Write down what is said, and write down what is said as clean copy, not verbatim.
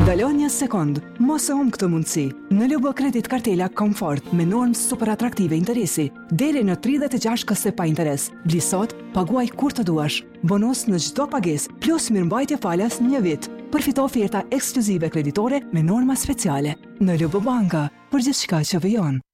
Ndalon një sekond, mos e humb këtë mundësi. Në Lubo Kredit Kartela Komfort me normë super atraktive interesi, deri në 36 këse pa interes. Bli sot, paguaj kur të duash. Bonus në çdo pagesë, plus mirëmbajtje falas 1 vit. Përfito oferta ekskluzive kreditore me norma speciale. Në Lubo Banka, për gjithçka që vijon.